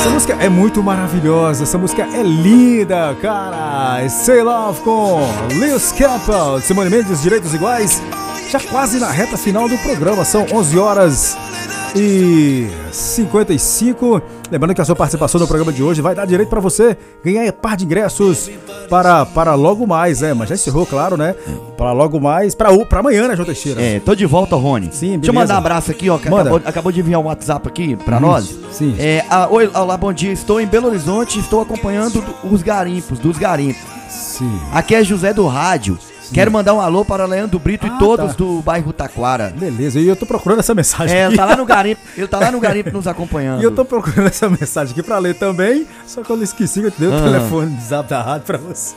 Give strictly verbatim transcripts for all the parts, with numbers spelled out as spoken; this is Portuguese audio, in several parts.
Essa música é muito maravilhosa, essa música é linda, cara. Say Love com Lewis Capaldi, Simone Mendes, Direitos Iguais. Já quase na reta final do programa, são onze horas e cinquenta e cinco. Lembrando que a sua participação no programa de hoje vai dar direito para você ganhar um par de ingressos para, para logo mais, é, mas já encerrou, claro, né? Para logo mais, para amanhã, né, João Teixeira? É, tô de volta, Rony. Sim, beleza. Deixa eu mandar um abraço aqui, ó, que acabou, acabou de enviar um WhatsApp aqui para nós. Sim. É, a, oi, olá, bom dia, estou em Belo Horizonte, estou acompanhando os garimpos, dos garimpos. Sim. Aqui é José do Rádio. Quero mandar um alô para Leandro Brito ah, e todos tá. do bairro Taquara. Beleza, e eu tô procurando essa mensagem É, aqui. ele tá lá no garimpo, ele tá lá no garimpo nos acompanhando. E eu tô procurando essa mensagem aqui pra ler também, só que eu não esqueci que eu te dei o ah. telefone de zap da rádio pra você.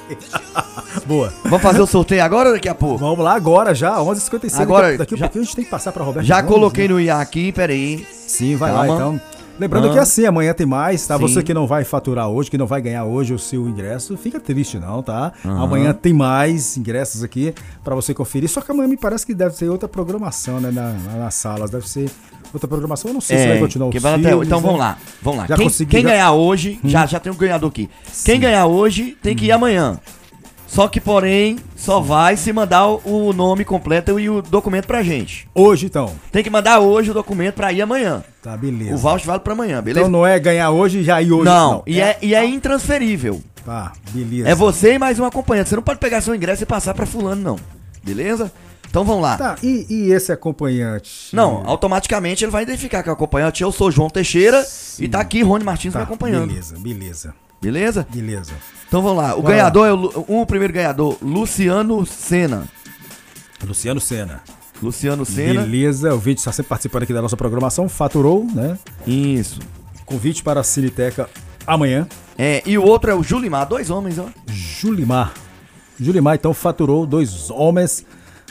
Boa. Vamos fazer o sorteio agora ou daqui a pouco? Vamos lá agora já, onze e cinquenta e cinco. Agora, daqui, daqui já, a pouquinho a gente tem que passar pra Roberto Já Gomes, coloquei né? no I A aqui, peraí. Sim, vai Calma. lá então. Lembrando ah. que assim, amanhã tem mais, tá? Sim. Você que não vai faturar hoje, que não vai ganhar hoje o seu ingresso, fica triste não, tá? Uhum. Amanhã tem mais ingressos aqui pra você conferir, só que amanhã me parece que deve ser outra programação, né? Na, nas salas, deve ser outra programação, eu não sei é, se vai continuar o filmes, até, Então né? vamos lá, vamos lá. Já Quem, consegui, quem já... ganhar hoje, hum. já, já tem um ganhador aqui. Sim. Quem ganhar hoje tem que ir amanhã. Só que, porém, só vai se mandar o nome completo e o documento pra gente. Hoje, então? Tem que mandar hoje o documento pra ir amanhã. Tá, beleza. O voucher vale pra amanhã, beleza? Então não é ganhar hoje e já ir hoje. Não, não. E, é, e é intransferível. Tá, beleza. É você e mais um acompanhante. Você não pode pegar seu ingresso e passar pra fulano, não. Beleza? Então vamos lá. Tá, e, e esse acompanhante? Não, automaticamente ele vai identificar que é o acompanhante. Eu sou João Teixeira. Sim. E tá aqui Rony Martins tá, me acompanhando. Beleza, beleza. Beleza? Beleza. Então vamos lá. O Bora ganhador lá. é o, o primeiro ganhador, Luciano Senna. Luciano Senna. Luciano Senna. Beleza, o vídeo está sempre participando aqui da nossa programação, faturou, né? Isso. Convite para a Ciniteca amanhã. É, e o outro é o Julimar, dois homens, ó. Julimar. Julimar, então, faturou dois homens.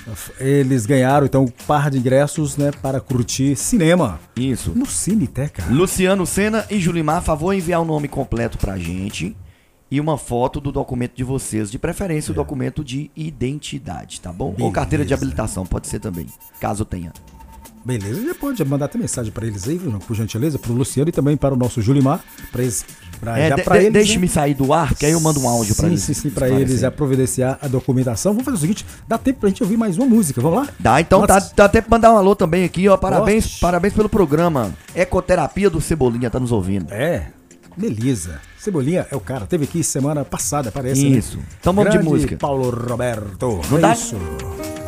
Eles ganharam, então, um par de ingressos, né, para curtir cinema. Isso. No Ciniteca. Luciano Senna e Julimar, favor enviar o nome completo pra gente e uma foto do documento de vocês, de preferência é. o documento de identidade, tá bom? Beleza. Ou carteira de habilitação, pode ser também, caso tenha. Beleza, já pode mandar até mensagem para eles aí, por gentileza, pro Luciano e também para o nosso Julimar, para eles, pra, é, já de, pra de, eles. Deixe-me né? sair do ar, que aí eu mando um áudio para eles. Sim, sim, sim, para eles já providenciar a documentação. Vamos fazer o seguinte, dá tempo pra gente ouvir mais uma música, vamos lá? Dá, então dá, dá tempo pra mandar um alô também aqui, ó, parabéns, Nossa. parabéns pelo programa. Ecoterapia do Cebolinha, tá nos ouvindo. É, beleza. Cebolinha é o cara, teve aqui semana passada, parece. Isso, né? Então vamos Grande de música. Paulo Roberto, não é dá? Isso.